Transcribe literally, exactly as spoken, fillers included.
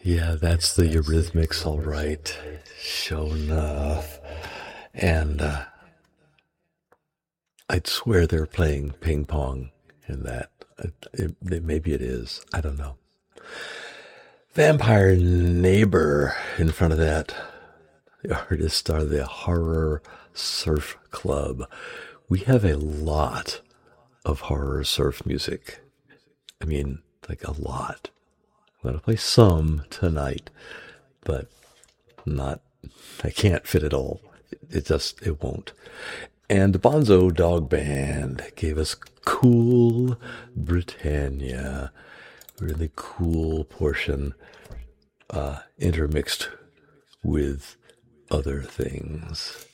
Yeah, that's the Eurythmics, all right. Sure enough. And uh, I'd swear they're playing ping pong in that. It, it, maybe it is. I don't know. Vampire Neighbor in front of that. The artists are the Horror Surf Club. We have a lot of horror surf music. I mean, like a lot. I'm going to play some tonight, but not, I can't fit it all. It just, it won't. And Bonzo Dog Band gave us Cool Britannia. Really cool portion, uh, intermixed with other things.